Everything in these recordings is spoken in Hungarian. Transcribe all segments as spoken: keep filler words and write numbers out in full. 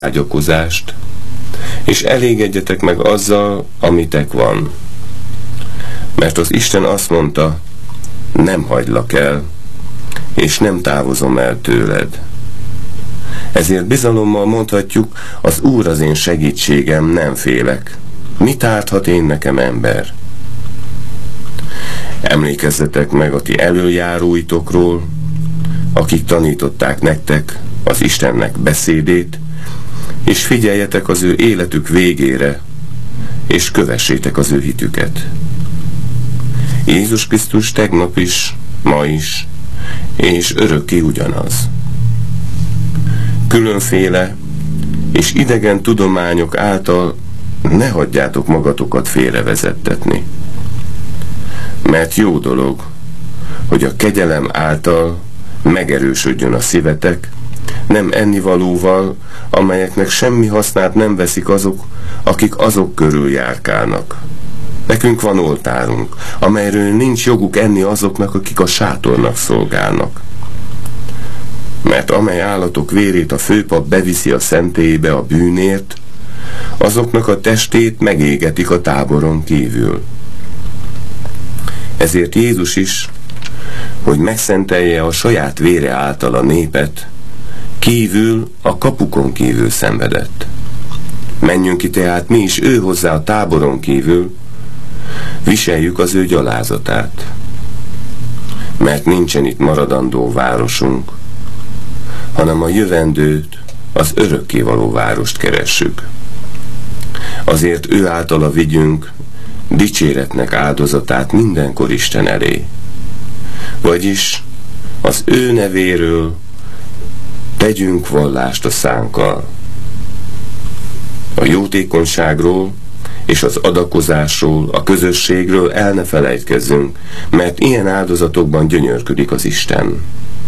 vágyakozást, és elégedjetek meg azzal, amitek van. Mert az Isten azt mondta, nem hagylak el, és nem távozom el tőled. Ezért bizalommal mondhatjuk, az Úr az én segítségem, nem félek. Mit árthat én nekem ember? Emlékezzetek meg a ti előjáróitokról, akik tanították nektek az Istennek beszédét, és figyeljetek az ő életük végére, és kövessétek az ő hitüket. Jézus Krisztus tegnap is, ma is, és örökké ugyanaz. Különféle és idegen tudományok által ne hagyjátok magatokat félrevezettetni. Mert jó dolog, hogy a kegyelem által megerősödjön a szívetek, nem ennivalóval, amelyeknek semmi hasznát nem veszik azok, akik azok körül járkálnak. Nekünk van oltárunk, amelyről nincs joguk enni azoknak, akik a sátornak szolgálnak. Mert amely állatok vérét a főpap beviszi a szentélybe a bűnért, azoknak a testét megégetik a táboron kívül. Ezért Jézus is, hogy megszentelje a saját vére által a népet, kívül, a kapukon kívül szenvedett. Menjünk ki tehát mi is ő hozzá a táboron kívül, viseljük az ő gyalázatát. Mert nincsen itt maradandó városunk, hanem a jövendőt, az örökkévaló várost keressük. Azért ő általa vigyünk dicséretnek áldozatát mindenkor Isten elé. Vagyis az ő nevéről tegyünk vallást a szánkkal. A jótékonyságról és az adakozásról, a közösségről el ne felejtkezzünk, mert ilyen áldozatokban gyönyörködik az Isten.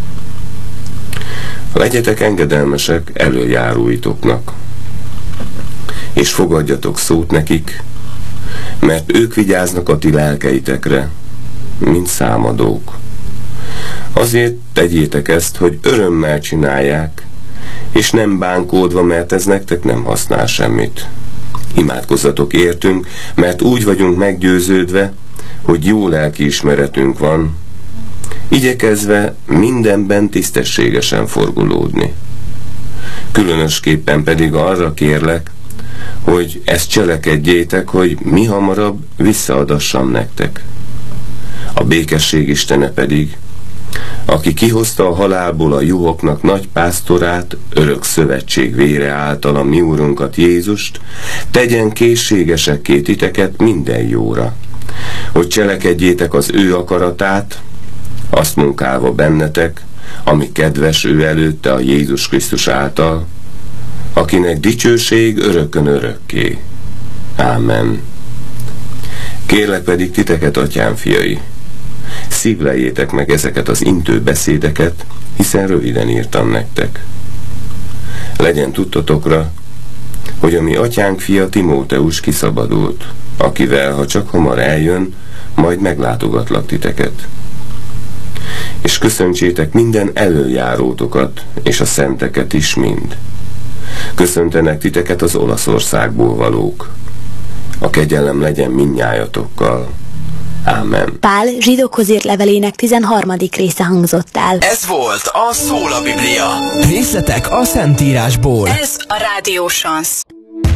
Legyetek engedelmesek előjáróitoknak, és fogadjatok szót nekik, mert ők vigyáznak a ti lelkeitekre, mint számadók. Azért tegyétek ezt, hogy örömmel csinálják, és nem bánkódva, mert ez nektek nem használ semmit. Imádkozzatok értünk, mert úgy vagyunk meggyőződve, hogy jó lelkiismeretünk van, igyekezve mindenben tisztességesen forgolódni. Különösképpen pedig arra kérlek, hogy ezt cselekedjétek, hogy mi hamarabb visszaadassam nektek. A békesség Istene pedig, aki kihozta a halálból a juhoknak nagy pásztorát, örök szövetség vére által a mi Úrunkat Jézust, tegyen készségesekké titeket minden jóra, hogy cselekedjétek az ő akaratát, azt munkálva bennetek, ami kedves ő előtte a Jézus Krisztus által, akinek dicsőség örökön örökké. Ámen. Kérlek pedig titeket, atyám fiai, szívleljétek meg ezeket az intő beszédeket, hiszen röviden írtam nektek. Legyen tudtotokra, hogy a mi atyánk fia Timóteus kiszabadult, akivel, ha csak hamar eljön, majd meglátogatlak titeket. És köszöntsétek minden előjárótokat, és a szenteket is mind. Köszöntenek titeket az Olaszországból valók. A kegyelem legyen mindnyájatokkal. Ámen. Pál zsidókhoz írt levelének tizenharmadik része hangzott el. Ez volt a Szól a Biblia. Részletek a Szentírásból. Ez a Rádió Sansz.